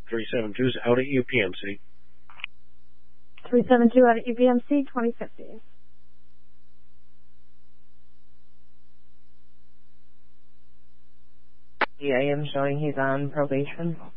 372's out at UPMC. 372 out at UPMC, 2050. Yeah, I am showing he's on probation.